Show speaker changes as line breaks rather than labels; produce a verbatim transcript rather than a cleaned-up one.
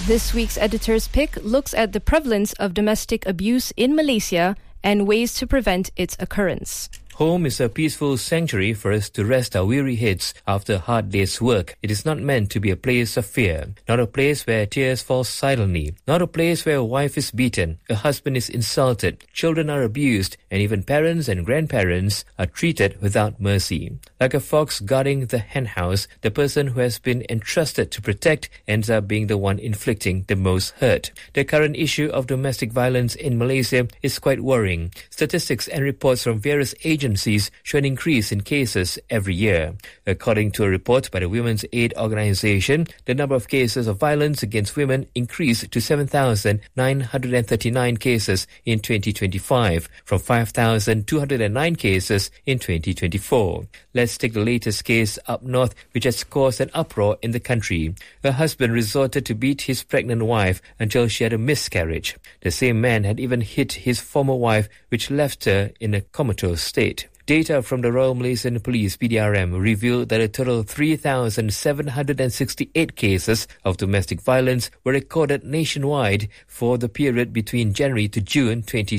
This week's editor's pick looks at the prevalence of domestic abuse in Malaysia and ways to prevent its occurrence.
Home is a peaceful sanctuary for us to rest our weary heads after a hard day's work. It is not meant to be a place of fear, not a place where tears fall silently, not a place where a wife is beaten, a husband is insulted, children are abused, and even parents and grandparents are treated without mercy. Like a fox guarding the henhouse, the person who has been entrusted to protect ends up being the one inflicting the most hurt. The current issue of domestic violence in Malaysia is quite worrying. Statistics and reports from various agencies agencies show an increase in cases every year. According to a report by the Women's Aid Organization, the number of cases of violence against women increased to seven thousand nine hundred thirty-nine cases in twenty twenty-five, from five thousand two hundred nine cases in twenty twenty-four. Let's take the latest case up north, which has caused an uproar in the country. A husband resorted to beat his pregnant wife until she had a miscarriage. The same man had even hit his former wife, which left her in a comatose state. Data from the Royal Malaysian Police P D R M revealed that a total of three thousand seven hundred sixty-eight cases of domestic violence were recorded nationwide for the period between January to June twenty